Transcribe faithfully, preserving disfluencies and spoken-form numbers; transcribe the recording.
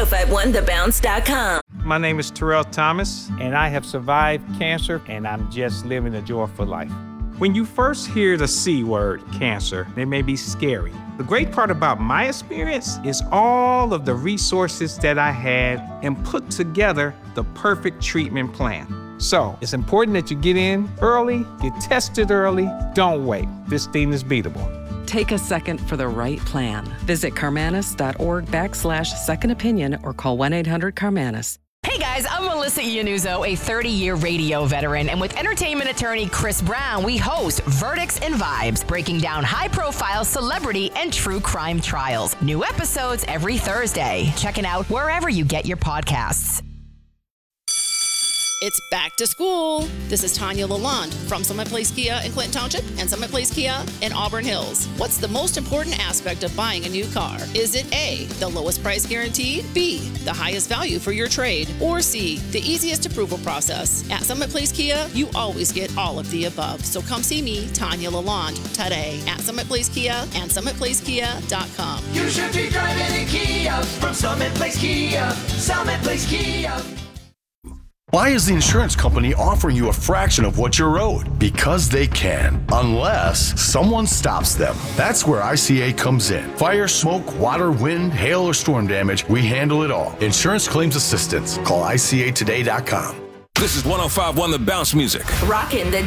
oh five one the bounce dot com. My name is Terrell Thomas, and I have survived cancer, and I'm just living a joyful life. When you first hear the C word, cancer, it may be scary. The great part about my experience is all of the resources that I had and put together the perfect treatment plan. So it's important that you get in early, get tested early. Don't wait. This thing is beatable. Take a second for the right plan. Visit Carmanis.org backslash second opinion or call one eight hundred Carmanis. Hey guys, I'm Melissa Iannuzzo, a thirty-year radio veteran, and with entertainment attorney Chris Brown, we host Verdicts and Vibes, breaking down high-profile celebrity and true crime trials. New episodes every Thursday. Check it out wherever you get your podcasts. It's back to school. This is Tanya Lalonde from Summit Place Kia in Clinton Township and Summit Place Kia in Auburn Hills. What's the most important aspect of buying a new car? Is it A, the lowest price guaranteed, B, the highest value for your trade, or C, the easiest approval process? At Summit Place Kia, you always get all of the above. So come see me, Tanya Lalonde, today at Summit Place Kia and summit place kia dot com. You should be driving a Kia from Summit Place Kia. Summit Place Kia. Why is the insurance company offering you a fraction of what you're owed? Because they can, unless someone stops them. That's where I C A comes in. Fire, smoke, water, wind, hail, or storm damage, we handle it all. Insurance claims assistance. Call I C A today dot com. This is one oh five point one The Bounce Music. Rockin' the